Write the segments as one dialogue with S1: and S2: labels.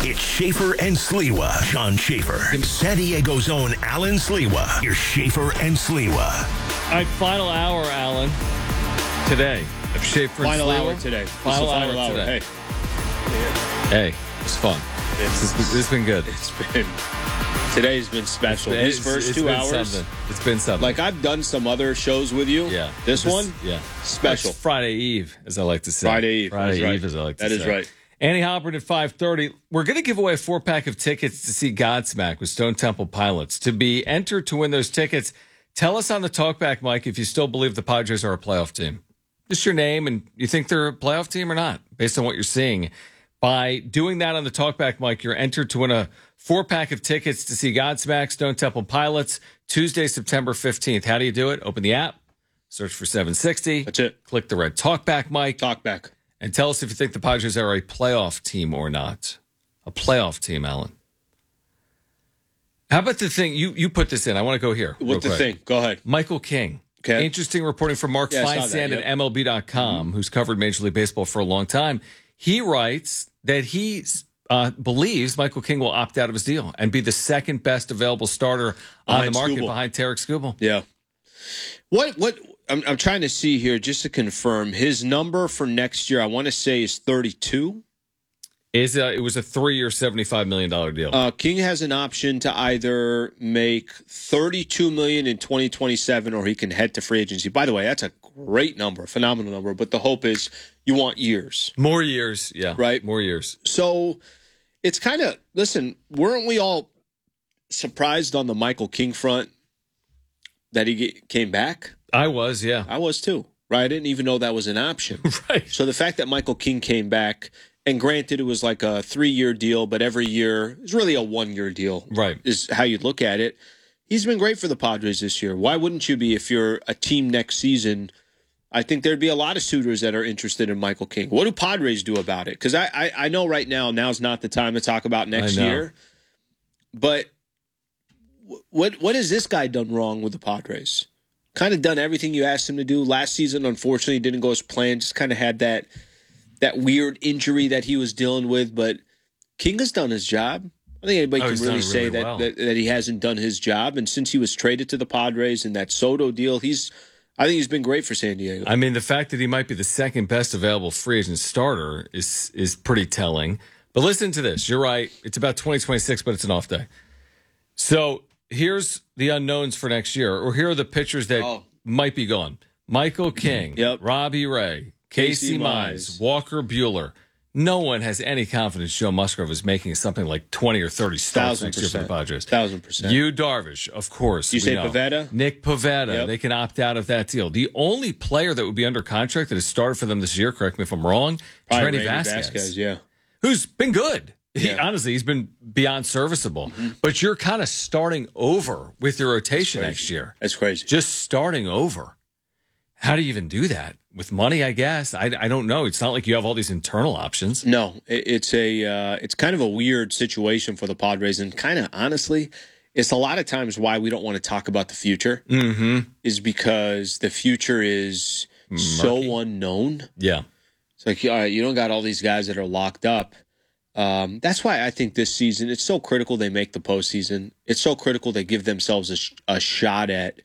S1: It's Schaefer and Sliwa. John Schaefer. San Diego's own Alan Sliwa. Here's Schaefer and Sliwa.
S2: All right, final hour, Alan. Today. Of Schaefer and
S3: Final
S2: Sliwa.
S3: hour today.
S2: Final hour today.
S3: Hey.
S2: Hey, it's fun. This has been good.
S3: Today's been special. These first 2 hours.
S2: It's been something.
S3: Like, I've done some other shows with you.
S2: Yeah.
S3: This one?
S2: Yeah.
S3: Special.
S2: It's Friday Eve, as I like to say.
S3: Friday Eve.
S2: Friday
S3: That's
S2: Eve, as I like to say.
S3: That is right.
S2: Annie Halpern at 5:30. We're going to give away a 4-pack of tickets to see Godsmack with Stone Temple Pilots. To be entered to win those tickets, tell us on the talkback mic if you still believe the Padres are a playoff team. Just your name and you think they're a playoff team or not, based on what you're seeing. By doing that on the talkback mic, you're entered to win a 4-pack of tickets to see Godsmack, Stone Temple Pilots, Tuesday, September 15th. How do you do it? Open the app, search for 760.
S3: That's it.
S2: Click the red talkback mic.
S3: Talkback.
S2: And tell us if you think the Padres are a playoff team or not. A playoff team, Alan. How about the thing? You put this in. I want to go here.
S3: What's the thing? Go ahead.
S2: Michael King.
S3: Okay.
S2: Interesting reporting from Mark Feinsand at MLB.com, who's covered Major League Baseball for a long time. He writes that he believes Michael King will opt out of his deal and be the second best available starter on the market behind Tarik Skubal.
S3: Yeah. What I'm trying to see here, just to confirm, his number for next year, I want to say, is 32.
S2: It was a 3-year, $75 million deal.
S3: King has an option to either make $32 million in 2027 or he can head to free agency. By the way, that's a great number, phenomenal number, but the hope is you want years.
S2: More years, yeah.
S3: Right?
S2: More years.
S3: So it's kind of, listen, weren't we all surprised on the Michael King front that he came back?
S2: I was, yeah.
S3: I was too, right? I didn't even know that was an option.
S2: Right.
S3: So the fact that Michael King came back, and granted it was like a 3-year deal, but every year is really a 1-year deal.
S2: Right.
S3: Is how you look at it. He's been great for the Padres this year. Why wouldn't you be if you're a team next season? I think there'd be a lot of suitors that are interested in Michael King. What do Padres do about it? Because I know right now's not the time to talk about next year. But what has this guy done wrong with the Padres? Kind of done everything you asked him to do. Last season, unfortunately, didn't go as planned. Just kind of had that weird injury that he was dealing with. But King has done his job. I think anybody can really say that he hasn't done his job. And since he was traded to the Padres in that Soto deal, I think he's been great for San Diego.
S2: I mean, the fact that he might be the second best available free agent starter is pretty telling. But listen to this. You're right. It's about 2026, but it's an off day. So here's the unknowns for next year, or here are the pitchers that might be gone. Michael King, Robbie Ray, Casey Mize, Walker Buehler. No one has any confidence Joe Musgrove is making something like 20 or 30 starts next year for the Padres.
S3: 1,000%.
S2: Yu Darvish, of course.
S3: You say Pivetta?
S2: Nick Pivetta. Yep. They can opt out of that deal. The only player that would be under contract that has started for them this year, correct me if I'm wrong, Trenny Vasquez. Who's been good. Honestly, he's been beyond serviceable. Mm-hmm. But you're kind of starting over with your rotation next year.
S3: That's crazy.
S2: Just starting over. How do you even do that? With money, I guess. I don't know. It's not like you have all these internal options.
S3: No, it's kind of a weird situation for the Padres. And kind of, honestly, it's a lot of times why we don't want to talk about the future is because the future is so unknown.
S2: Yeah.
S3: It's like, all right, you don't got all these guys that are locked up. That's why I think this season, it's so critical they make the postseason. It's so critical they give themselves a shot at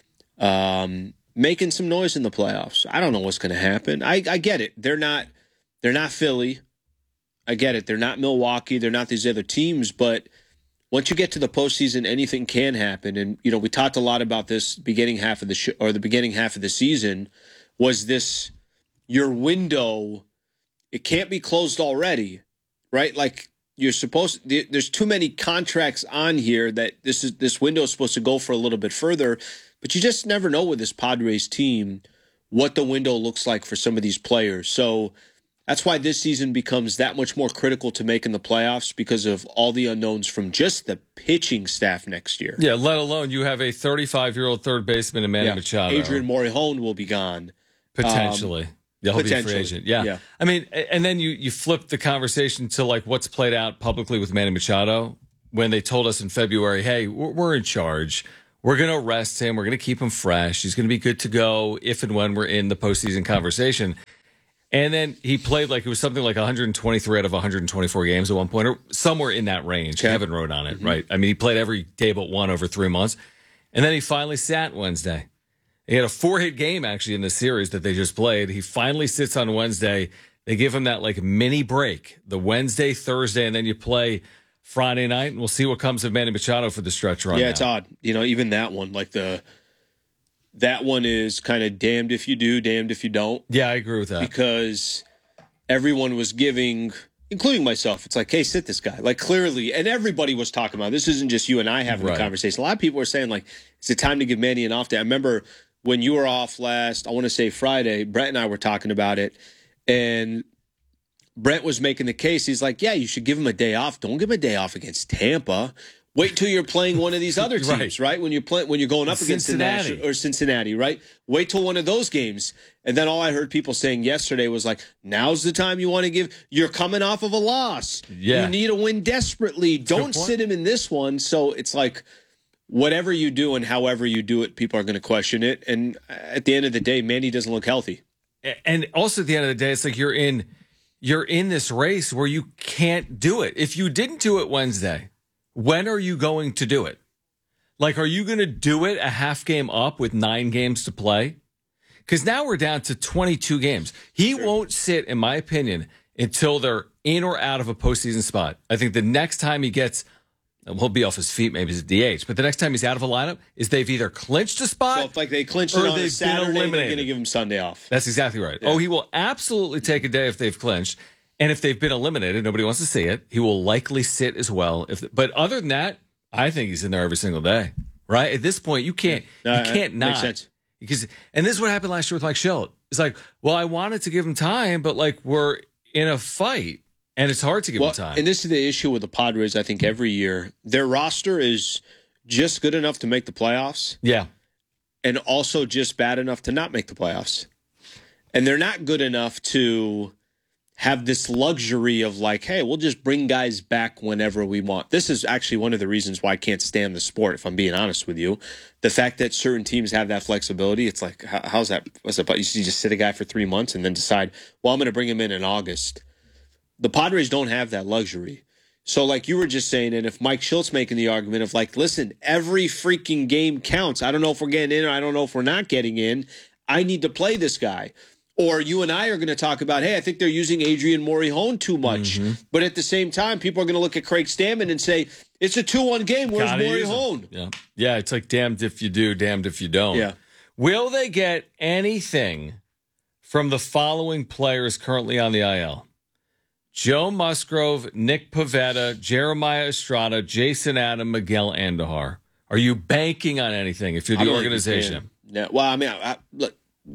S3: making some noise in the playoffs. I don't know what's going to happen. I get it. They're not Philly. I get it. They're not Milwaukee. They're not these other teams. But once you get to the postseason, anything can happen. And, we talked a lot about this beginning half of the beginning half of the season. Was this your window? It can't be closed already. Right? Like there's too many contracts on here that this window is supposed to go for a little bit further, but you just never know with this Padres team what the window looks like for some of these players. So that's why this season becomes that much more critical to making the playoffs because of all the unknowns from just the pitching staff next year.
S2: Yeah, let alone you have a 35-year-old third baseman in Manny Machado.
S3: Adrian Morejon will be gone.
S2: Potentially. He'll be a free agent. Yeah. I mean, and then you flip the conversation to like what's played out publicly with Manny Machado when they told us in February, hey, we're in charge. We're going to arrest him. We're going to keep him fresh. He's going to be good to go if and when we're in the postseason conversation. And then he played like it was something like 123 out of 124 games at one point, or somewhere in that range.
S3: Okay.
S2: Kevin wrote on it, right? I mean, he played every day but one over 3 months. And then he finally sat Wednesday. He had a 4-hit game, actually, in the series that they just played. He finally sits on Wednesday. They give him that like mini break, the Wednesday, Thursday, and then you play Friday night, and we'll see what comes of Manny Machado for the stretch run.
S3: Yeah, it's odd. Even that one, that one is kind of damned if you do, damned if you don't.
S2: Yeah, I agree with that.
S3: Because everyone was giving, including myself, it's like, hey, sit this guy. Like, clearly, and everybody was talking about, this isn't just you and I having a conversation. A lot of people were saying, like, is it time to give Manny an off day? I remember when you were off last, I want to say Friday, Brett and I were talking about it, and Brett was making the case. He's like, yeah, you should give him a day off. Don't give him a day off against Tampa. Wait till you're playing one of these other teams, right? When you're going up against
S2: Cincinnati
S3: or Cincinnati, right? Wait till one of those games. And then all I heard people saying yesterday was like, now's the time you want to give. You're coming off of a loss.
S2: Yeah.
S3: You need a win desperately. Don't sit him in this one. So it's like, whatever you do and however you do it, people are going to question it. And at the end of the day, Manny doesn't look healthy.
S2: And also at the end of the day, it's like you're in this race where you can't do it. If you didn't do it Wednesday, when are you going to do it? Like, are you going to do it a half game up with 9 games to play? Because now we're down to 22 games. He won't sit, in my opinion, until they're in or out of a postseason spot. I think the next time he gets, he'll be off his feet, maybe as a DH, but the next time he's out of a lineup is they've either clinched a spot,
S3: So if like they clinched it on a Saturday, they're going to give him Sunday off.
S2: That's exactly right.
S3: Yeah.
S2: Oh, he will absolutely take a day if they've clinched. And if they've been eliminated, nobody wants to see it. He will likely sit as well. But other than that, I think he's in there every single day. Right? At this point, you can't not.
S3: Makes sense.
S2: And this is what happened last year with Mike Shildt. It's like, well, I wanted to give him time, but like we're in a fight, and it's hard to give him time.
S3: And this is the issue with the Padres, I think, every year. Their roster is just good enough to make the playoffs.
S2: Yeah.
S3: And also just bad enough to not make the playoffs. And they're not good enough to have this luxury of like, hey, we'll just bring guys back whenever we want. This is actually one of the reasons why I can't stand the sport, if I'm being honest with you. The fact that certain teams have that flexibility, it's like, how's that? What's that? You just sit a guy for 3 months and then decide, well, I'm going to bring him in August. The Padres don't have that luxury. So like you were just saying, and if Mike Shilt's making the argument of like, listen, every freaking game counts. I don't know if we're getting in or I don't know if we're not getting in. I need to play this guy. Or you and I are going to talk about, hey, I think they're using Adrian Morejon too much. Mm-hmm. But at the same time, people are going to look at Craig Stammen and say, it's a 2-1 game. Where's Morejon?
S2: Yeah, it's like damned if you do, damned if you don't.
S3: Yeah.
S2: Will they get anything from the following players currently on the IL? Joe Musgrove, Nick Pivetta, Jeremiah Estrada, Jason Adam, Miguel Andujar. Are you banking on anything if you're the organization?
S3: No. Well, I mean, look.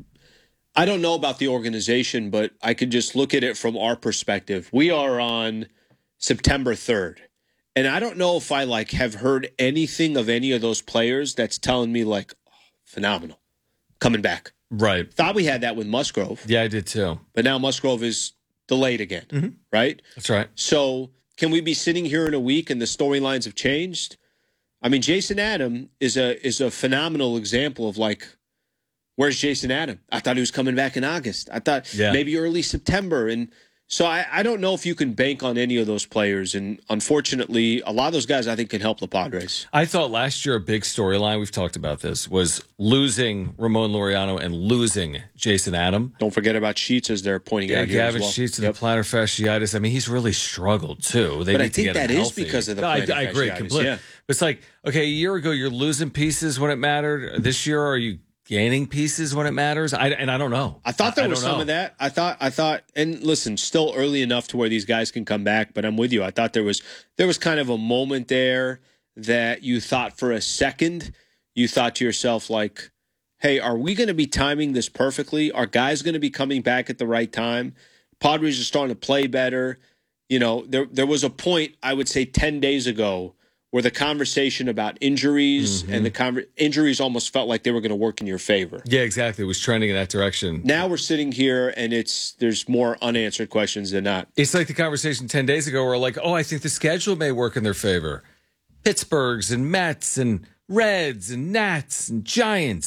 S3: I don't know about the organization, but I could just look at it from our perspective. We are on September 3rd. And I don't know if I have heard anything of any of those players that's telling me phenomenal, coming back.
S2: Right.
S3: Thought we had that with Musgrove.
S2: Yeah, I did too.
S3: But now Musgrove is delayed again, right?
S2: That's right.
S3: So can we be sitting here in a week and the storylines have changed? I mean, Jason Adam is a phenomenal example of where's Jason Adam? I thought he was coming back in August. I thought maybe early September. And so I don't know if you can bank on any of those players. And unfortunately, a lot of those guys I think can help the Padres.
S2: I thought last year a big storyline, we've talked about this, was losing Ramon Laureano and losing Jason Adam.
S3: Don't forget about Sheets as they're pointing out here
S2: Gavin
S3: as well.
S2: Sheets and the plantar fasciitis. I mean, he's really struggled too.
S3: But I think that is because of the plantar fasciitis.
S2: I agree completely. Yeah. It's like, okay, a year ago you're losing pieces when it mattered. This year, are you gaining pieces when it matters? I don't know.
S3: I thought there was some of that. I thought, and listen, still early enough to where these guys can come back, but I'm with you. I thought there was kind of a moment there that you thought for a second, you thought to yourself hey, are we going to be timing this perfectly? Are guys going to be coming back at the right time? Padres are starting to play better. You know, there was a point, I would say 10 days ago, where the conversation about injuries and the injuries almost felt like they were going to work in your favor.
S2: Yeah, exactly. It was trending in that direction.
S3: Now we're sitting here and there's more unanswered questions than not.
S2: It's like the conversation 10 days ago where I think the schedule may work in their favor. Pittsburghs and Mets and Reds and Nats and Giants.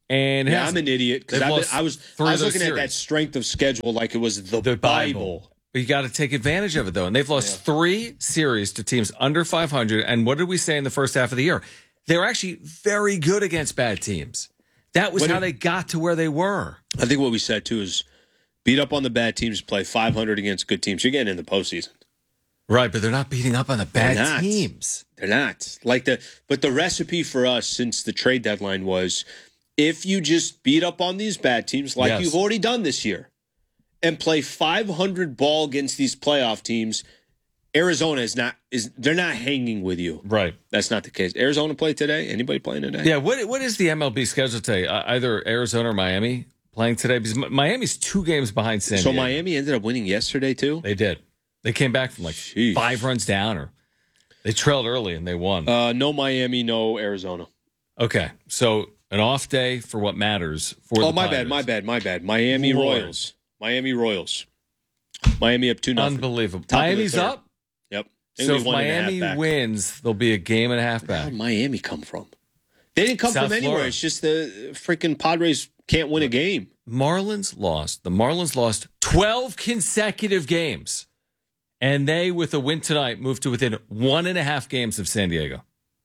S2: And
S3: yeah, I'm an idiot because I was looking at that strength of schedule like it was the Bible.
S2: You got to take advantage of it, though. And they've lost 3 series to teams under 500. And what did we say in the first half of the year? They're actually very good against bad teams. That was how they got to where they were.
S3: I think what we said, too, is beat up on the bad teams, play 500 against good teams. You're getting in the postseason.
S2: Right, but they're not beating up on the bad teams.
S3: They're not. But the recipe for us since the trade deadline was if you just beat up on these bad teams like you've already done this year and play 500 ball against these playoff teams, Arizona they're not hanging with you.
S2: Right.
S3: That's not the case. Arizona play today? Anybody playing today?
S2: Yeah, what is the MLB schedule today? Either Arizona or Miami playing today? Because Miami's 2 games behind San Diego.
S3: So Miami ended up winning yesterday, too?
S2: They did. They came back from 5 runs down, or they trailed early and they won.
S3: No Miami, no Arizona.
S2: Okay, so an off day for what matters.
S3: My bad. Miami Royals. Miami up 2-0.
S2: Unbelievable. Miami's up?
S3: Yep.
S2: So if Miami wins, there'll be a game and a half back.
S3: Where did Miami come from? They didn't come from anywhere. It's just the freaking Padres can't win a game.
S2: The Marlins lost 12 consecutive games. And they, with a win tonight, moved to within 1.5 games of San Diego.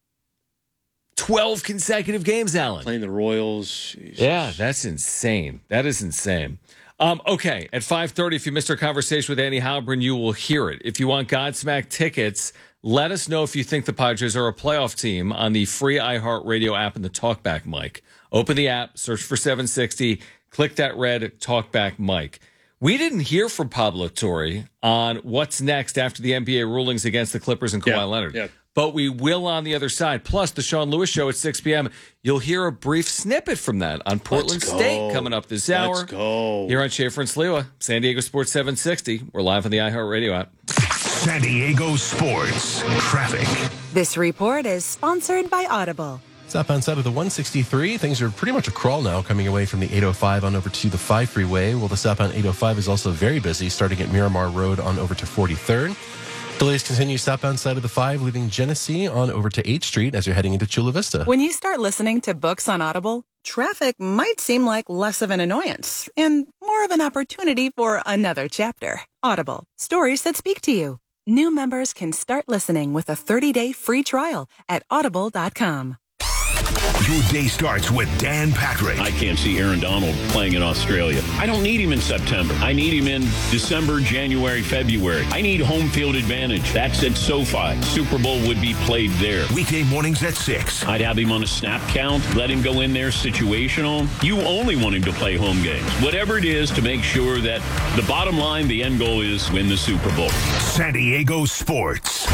S2: 12 consecutive games, Alan.
S3: Playing the Royals. Jesus.
S2: Yeah, that's insane. That is insane. Okay, at 5:30, if you missed our conversation with Andy Halpern, you will hear it. If you want Godsmack tickets, let us know if you think the Padres are a playoff team on the free iHeartRadio app and the TalkBack mic. Open the app, search for 760, click that red TalkBack mic. We didn't hear from Pablo Torre on what's next after the NBA rulings against the Clippers and Kawhi Leonard. Yeah. But we will on the other side. Plus, the Sean Lewis Show at 6 p.m. You'll hear a brief snippet from that on Portland State coming up this hour.
S3: Let's go.
S2: Here on Schaefer and Sliwa, San Diego Sports 760. We're live on the iHeartRadio app.
S1: San Diego Sports Traffic.
S4: This report is sponsored by Audible.
S5: Southbound side of the 163, things are pretty much a crawl now coming away from the 805 on over to the 5 freeway. Well, the southbound 805 is also very busy, starting at Miramar Road on over to 43rd. Delays continue southbound side of the 5, leaving Genesee on over to 8th Street as you're heading into Chula Vista.
S4: When you start listening to books on Audible, traffic might seem like less of an annoyance and more of an opportunity for another chapter. Audible, stories that speak to you. New members can start listening with a 30-day free trial at audible.com.
S1: Your day starts with Dan Patrick.
S6: I can't see Aaron Donald playing in Australia. I don't need him in September. I need him in December, January, February. I need home field advantage. That's at SoFi. Super Bowl would be played there.
S1: Weekday mornings at 6.
S6: I'd have him on a snap count, let him go in there situational. You only want him to play home games. Whatever it is to make sure that the bottom line, the end goal is win the Super Bowl.
S1: San Diego Sports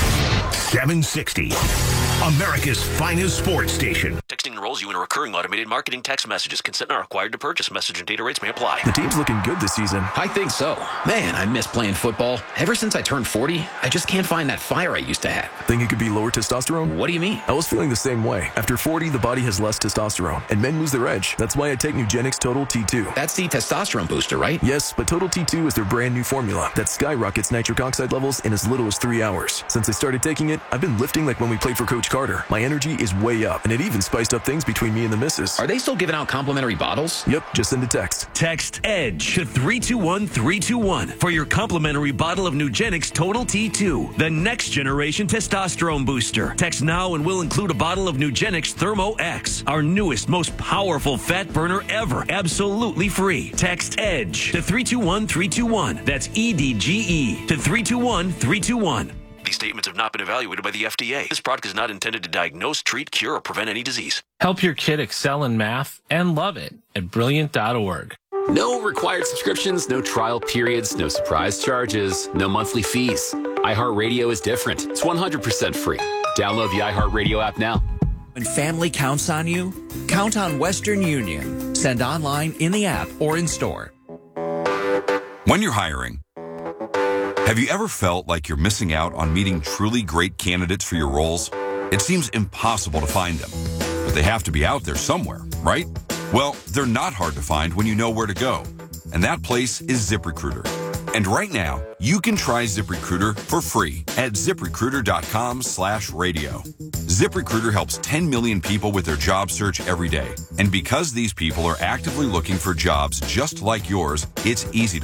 S1: 760. America's finest sports station.
S7: Texting enrolls you in a recurring automated marketing text messages. Consent not required to purchase. Message and data rates may apply.
S8: The team's looking good this season.
S9: I think so. Man, I miss playing football. Ever since I turned 40, I just can't find that fire I used to have.
S8: Think it could be lower testosterone?
S9: What do you mean?
S8: I was feeling the same way. After 40, the body has less testosterone, and men lose their edge. That's why I take Nugenix Total T2.
S9: That's the testosterone booster, right?
S8: Yes, but Total T2 is their brand new formula that skyrockets nitric oxide levels in as little as 3 hours. Since I started taking it, I've been lifting like when we played for Coach Carter. My energy is way up, and it even spiced up things between me and the missus.
S9: Are they still giving out complimentary bottles?
S8: Yep, just send a text.
S10: Text EDGE to 321-321 for your complimentary bottle of Nugenix Total T2, the next generation testosterone booster. Text now and we'll include a bottle of Nugenix Thermo X, our newest, most powerful fat burner ever, absolutely free. Text EDGE to 321-321. That's EDGE to 321-321.
S7: These statements have not been evaluated by the FDA. This product is not intended to diagnose, treat, cure, or prevent any disease.
S11: Help your kid excel in math and love it at Brilliant.org.
S12: No required subscriptions, no trial periods, no surprise charges, no monthly fees. iHeartRadio is different. It's 100% free. Download the iHeartRadio app now.
S13: When family counts on you, count on Western Union. Send online, in the app, or in store.
S14: When you're hiring, have you ever felt like you're missing out on meeting truly great candidates for your roles? It seems impossible to find them, but they have to be out there somewhere, right? Well, they're not hard to find when you know where to go, and that place is ZipRecruiter. And right now, you can try ZipRecruiter for free at ZipRecruiter.com/radio. ZipRecruiter helps 10 million people with their job search every day. And because these people are actively looking for jobs just like yours, it's easy to